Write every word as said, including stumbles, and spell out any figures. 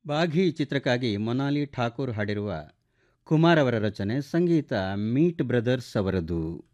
ಬಾಘಿ ಚಿತ್ರಕ್ಕಾಗಿ ಮೊನಾಲಿ ಠಾಕೂರ್ ಹಾಡಿರುವ ಕುಮಾರ್ ಅವರ ರಚನೆ, ಸಂಗೀತ ಮೀಟ್ ಬ್ರದರ್ಸ್ ಅವರದು.